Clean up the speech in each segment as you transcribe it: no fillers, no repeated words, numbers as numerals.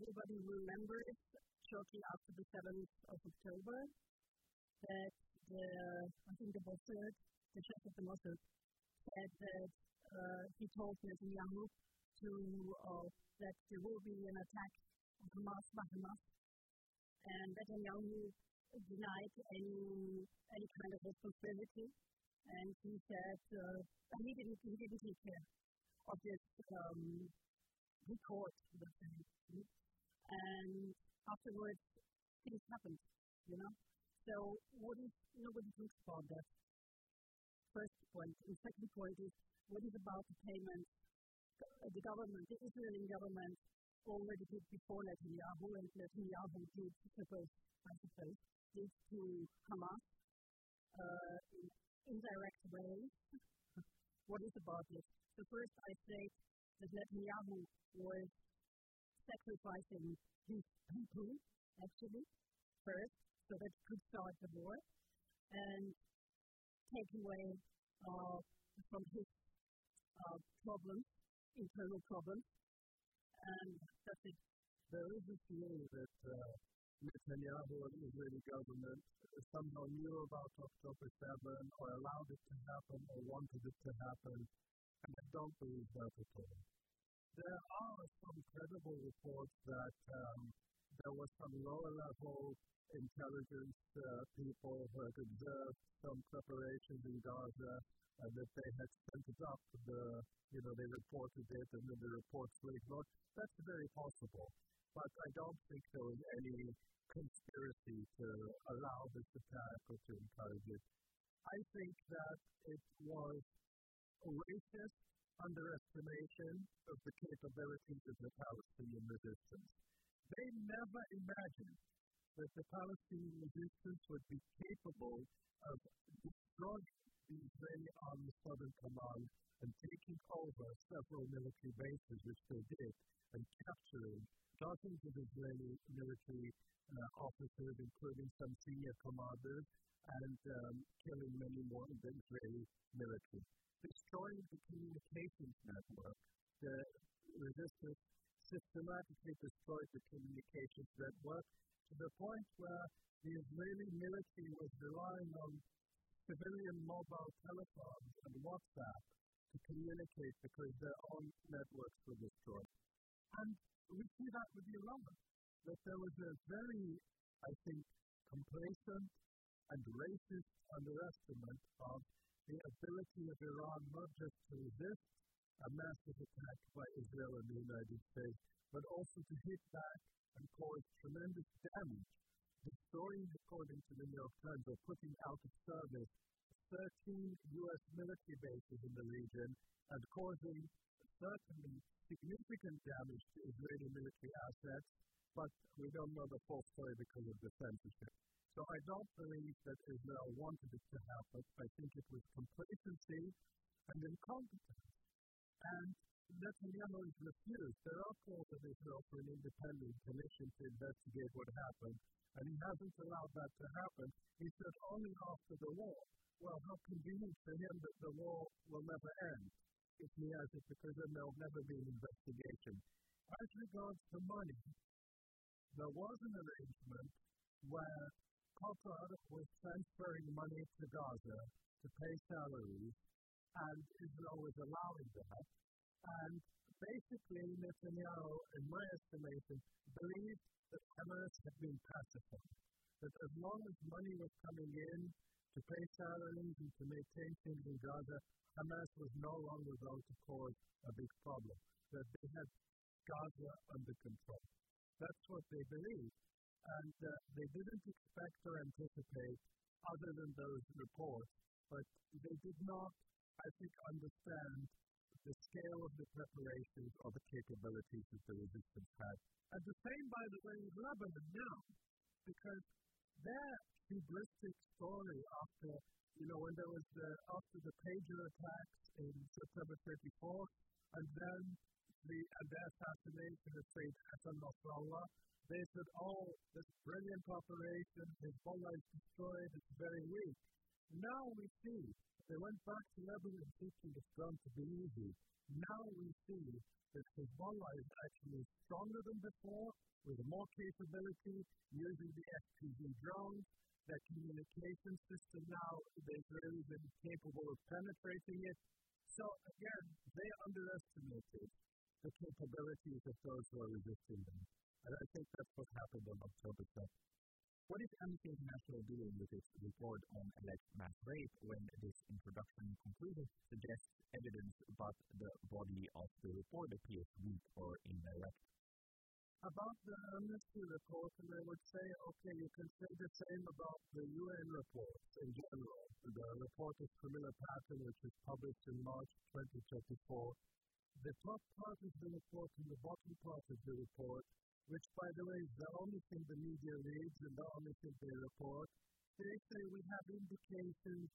everybody remembers, shortly after the 7th of October, that I think the Mossad, the chef of the Mossad, said that he told Netanyahu that there will be an attack on Hamas by Hamas, and Netanyahu denied any kind of responsibility, and he said he didn't take care of this record, and afterwards things happened, So nobody thinks about that. First point. The second point is, what is about the payments? The government, the Israeli government, already did before Netanyahu, and Netanyahu did, I suppose, did to Hamas in indirect ways. What is about this? So first I say that Netanyahu was sacrificing his people, actually, first, so that he could start the war, and take away from his problems, internal problems, and that's it. There is a feeling that Netanyahu and the Israeli government somehow knew about October 7 or allowed it to happen or wanted it to happen, and I don't believe that at all. There are some credible reports that there was some lower-level intelligence people who had observed some preparations in Gaza and that they had sent it up to they reported it and then the reports were ignored. That's very possible, but I don't think there was any conspiracy to allow this attack or to encourage it. I think that it was a racist underestimation of the capabilities of the Palestinian resistance. They never imagined that the Palestinian resistance would be capable of destroying the Israeli Army Southern Command and taking over several military bases, which they did, and capturing dozens of Israeli military officers, including some senior commanders, and killing many more in the Israeli military. Destroying the communications network, the resistance systematically destroyed the communications network to the point where the Israeli military was relying on civilian mobile telephones and WhatsApp to communicate because their own networks were destroyed. And we see that with Iran, that there was a very, I think, complacent and racist underestimate of the ability of Iran not just to resist a massive attack by Israel and the United States, but also to hit back and cause tremendous damage, destroying, according to the New York Times, or putting out of service 13 U.S. military bases in the region and causing certainly significant damage to Israeli military assets, but we don't know the full story because of the censorship. So I don't believe that Israel wanted it to happen. I think it was complacency and incompetence. And Netanyahu has refused. There are calls of Israel for an independent commission to investigate what happened, and he hasn't allowed that to happen. He said only after the war. Well, how convenient for him that the war will never end if he has it, because then there will never be an investigation. As regards to money, there was an arrangement where Qatar was transferring money to Gaza to pay salaries, and Israel was allowing that. And basically, Netanyahu, in my estimation, believed that Hamas had been pacified, that as long as money was coming in to pay salaries and to maintain things in Gaza, Hamas was no longer going to cause a big problem, that they had Gaza under control. That's what they believed. And they didn't expect or anticipate other than those reports, but they did not, I think, understand the scale of the preparations or the capabilities that the resistance had. And the same, by the way, with Lebanon now, because their hubristic story after, when there was after the pager attacks in September 34th, and then the assassination of Sayyid Hassan Nasrallah, they said, this brilliant operation, Hezbollah is destroyed, it's very weak. Now we see, they went back to Lebanon thinking it's going to be easy. Now we see that Hezbollah is actually stronger than before, with more capability, using the FPV drones. Their communication system now, the Israelis are capable of penetrating it. So again, they underestimated the capabilities of those who are resisting them. And I think that's what happened on October 7th. What is Amnesty International doing with its report on alleged mass rape when this introduction conclusion suggests evidence but the body of the report appears weak or indirect? About the Amnesty report, and I would say, okay, you can say the same about the UN reports in general. The report of Camilla Patton, which was published in March 2024. The top part of the report and the bottom part of the report, which, by the way, is the only thing the media reads and the only thing they report, they say we have indications.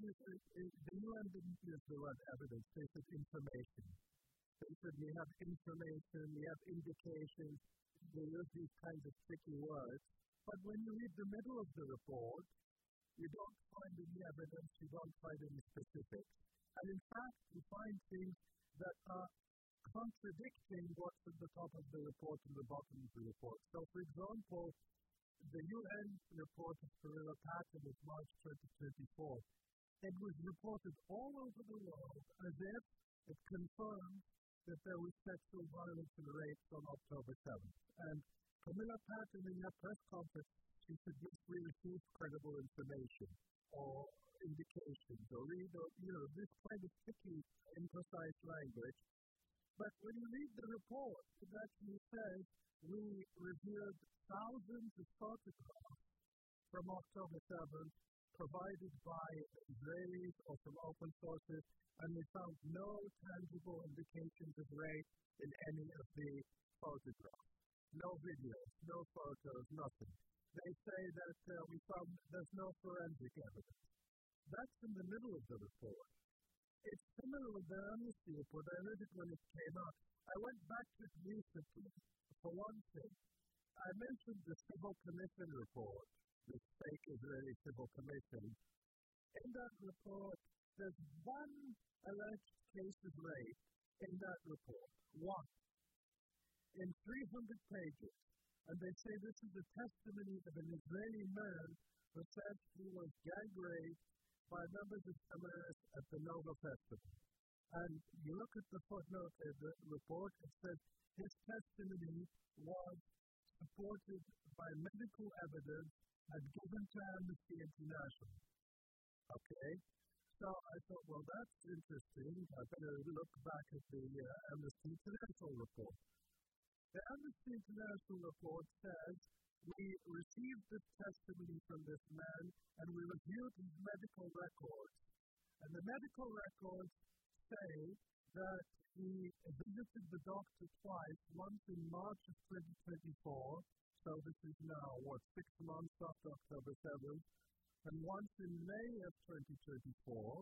The UN didn't use the word evidence, they said information. They said we have information, we have indications, they use these kinds of tricky words. But when you read the middle of the report, you don't find any evidence, you don't find any specifics. And in fact, you find things that are contradicting what's at the top of the report and the bottom of the report. So, for example, the UN report of Camilla Patton of March 2024, it was reported all over the world as if it confirmed that there was sexual violence and rape on October 7th. And Camilla Patton, in her press conference, she said, yes, we received credible information or indications or this kind of tricky, imprecise language. But when you read the report, it actually says we reviewed thousands of photographs from October 7th provided by Israelis or from open sources, and we found no tangible indications of rape in any of the photographs. No videos, no photos, nothing. They say that we found there's no forensic evidence. That's in the middle of the report. It's similar with the Amnesty report. I read it when it came out. I went back to it recently. For one thing, I mentioned the Civil Commission report, this fake Israeli Civil Commission. In that report, there's one alleged case of rape in that report. One. In 300 pages. And they say this is a testimony of an Israeli man who said he was gang raped by members of feminists at the Nova Festival. And you look at the footnote in the report, it says his testimony was supported by medical evidence and given to Amnesty International. Okay? So I thought, well, that's interesting. I better look back at the Amnesty International report. The Amnesty International report says we received this testimony from this man and we reviewed his medical records. And the medical records say that he visited the doctor twice, once in March of 2024, so this is now, 6 months after October 7th, and once in May of 2024.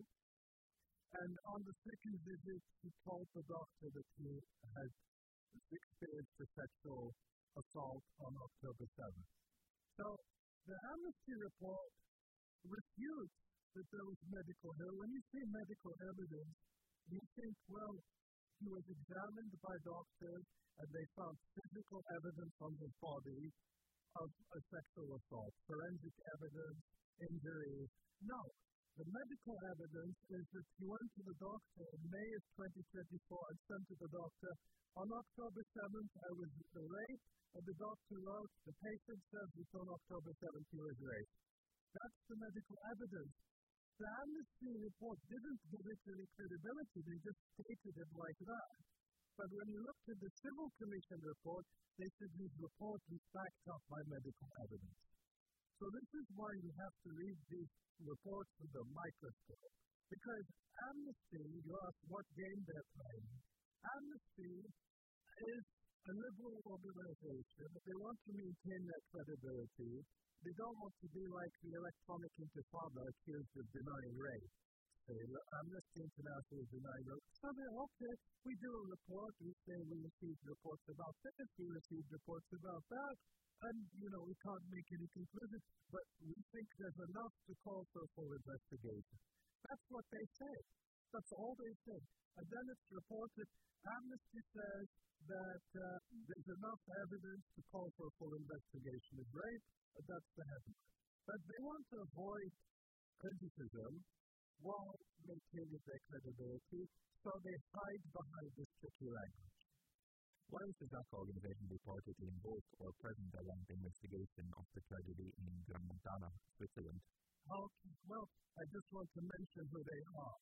And on the second visit, he told the doctor that he had experienced a sexual assault on October 7th. So the Amnesty report refutes that there was medical evidence. When you see medical evidence, you think, well, he was examined by doctors and they found physical evidence on his body of a sexual assault, forensic evidence, injuries. No. The medical evidence is that he went to the doctor in May of 2024 and said to the doctor, on October 7th, I was raped, and the doctor wrote, the patient says that on October 7th he was raped. That's the medical evidence. The Amnesty report didn't give it any credibility, they just stated it like that. But when you looked at the Civil Commission report, they said his report was backed up by medical evidence. So this is why you have to read these reports with a microscope. Because Amnesty, you ask what game they're playing. Amnesty is a liberal organization. They want to maintain their credibility. They don't want to be like the Electronic Intifada accused of denying rape. Amnesty International is denying rape. So they're okay, we do a report, we say we received reports about this, we received reports about that, and, we can't make any conclusions, but we think there's enough to call for a full investigation. That's what they say. That's all they say. And then it's reported, Amnesty says that there's enough evidence to call for a full investigation of rape, and that's the headline. But they want to avoid criticism while maintaining their credibility, so they hide behind this tricky language. Why is the Zaka organization reportedly involved or present along the investigation of the tragedy in Groningen, Switzerland? Okay, well, I just want to mention who they are.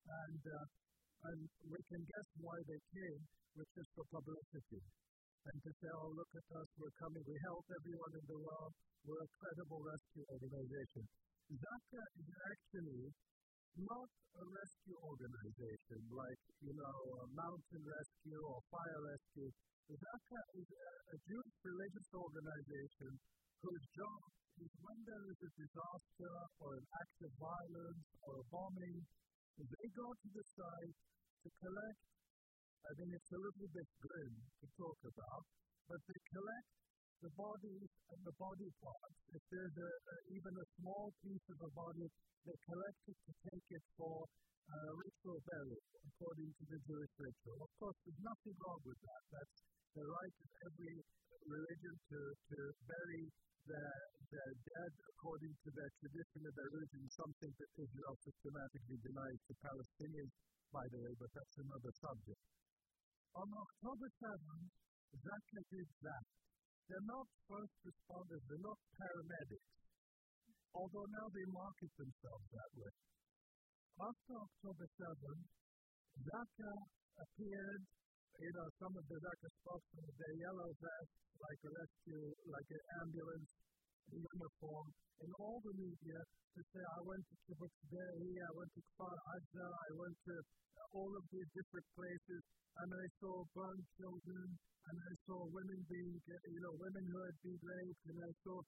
And we can guess why they came, which is for publicity. And to say, oh, look at us, we're coming, we help everyone in the world, we're a credible rescue organization. Zaka is actually not a rescue organization like, a mountain rescue or fire rescue. Zaka is a Jewish religious organization whose job is when there is a disaster or an act of violence or a bombing, they go to the site to collect. I mean, it's a little bit grim to talk about, but they collect the bodies and the body parts. If there's even a small piece of a body, they collect it to take it for ritual burial, according to the Jewish ritual. Of course, there's nothing wrong with that. That's the right of every religion to bury their dead according to their tradition and their religion, something that Israel systematically denies to Palestinians, by the way, but that's another subject. On October 7th, Zaka did that. They're not first responders, they're not paramedics, although now they market themselves that way. After October 7th, Zaka appeared, some of the Zaka spokesmen with their yellow vests, like a rescue, like an ambulance uniform, in all the media to say, I went to Kibbutz Be'eri, I went to Kfar Aza, I went to all of these different places, and I saw burned children, and I saw women women who had been raped, and I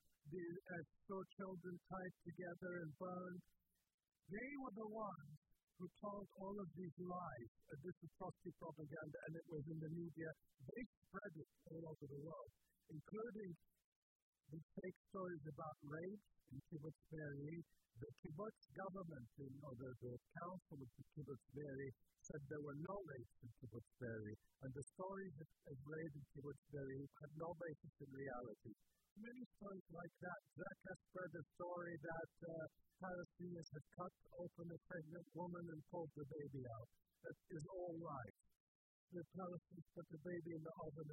saw children tied together and burned. They were the ones who told all of these lies, this atrocity propaganda, and it was in the media. They spread it all over the world, including the fake stories about rape in Kibbutz Be'eri. The kibbutz government, the council of the Kibbutz Be'eri, said there were no rapes in Kibbutz Be'eri, and the stories of rape in Kibbutz Be'eri had no basis in reality. Many stories like that. Zaka spread a story that Palestinians had cut open a pregnant woman and pulled the baby out. That is all lies. The Palestinians put the baby in the oven